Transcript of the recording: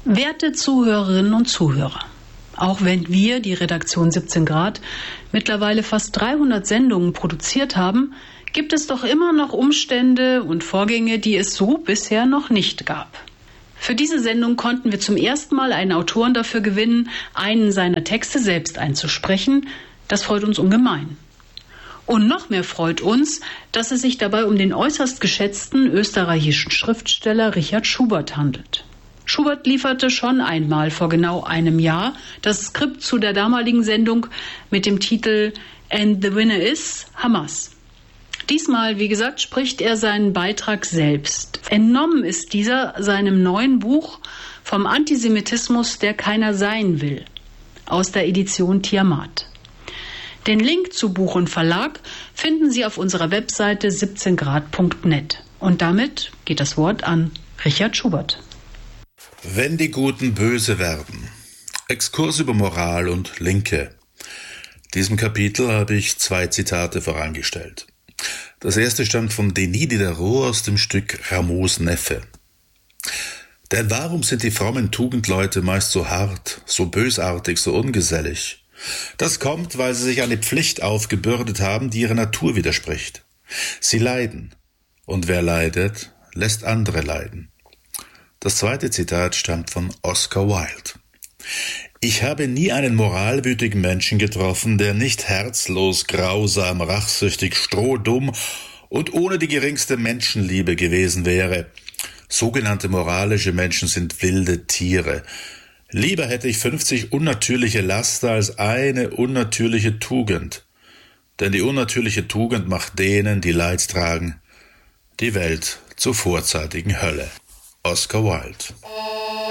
Werte Zuhörerinnen und Zuhörer, auch wenn wir, die Redaktion 17 Grad, mittlerweile fast 300 Sendungen produziert haben, gibt es doch immer noch Umstände und Vorgänge, die es so bisher noch nicht gab. Für diese Sendung konnten wir zum ersten Mal einen Autoren dafür gewinnen, einen seiner Texte selbst einzusprechen. Das freut uns ungemein. Und noch mehr freut uns, dass es sich dabei um den äußerst geschätzten österreichischen Schriftsteller Richard Schubert handelt. Schubert lieferte schon einmal vor genau einem Jahr das Skript zu der damaligen Sendung mit dem Titel And the Winner is Hamas. Diesmal, wie gesagt, spricht er seinen Beitrag selbst. Entnommen ist dieser seinem neuen Buch vom Antisemitismus, der keiner sein will, aus der Edition Tiamat. Den Link zu Buch und Verlag finden Sie auf unserer Webseite 17grad.net. Und damit geht das Wort an Richard Schubert. Wenn die Guten böse werden. Exkurs über Moral und Linke. Diesem Kapitel habe ich 2 Zitate vorangestellt. Das erste stammt von Denis Diderot aus dem Stück Rameaus Neffe. Denn warum sind die frommen Tugendleute meist so hart, so bösartig, so ungesellig? Das kommt, weil sie sich eine Pflicht aufgebürdet haben, die ihrer Natur widerspricht. Sie leiden. Und wer leidet, lässt andere leiden. Das zweite Zitat stammt von Oscar Wilde. Ich habe nie einen moralwütigen Menschen getroffen, der nicht herzlos, grausam, rachsüchtig, strohdumm und ohne die geringste Menschenliebe gewesen wäre. Sogenannte moralische Menschen sind wilde Tiere. Lieber hätte ich 50 unnatürliche Laster als eine unnatürliche Tugend. Denn die unnatürliche Tugend macht denen, die Leid tragen, die Welt zur vorzeitigen Hölle. Oscar Wilde.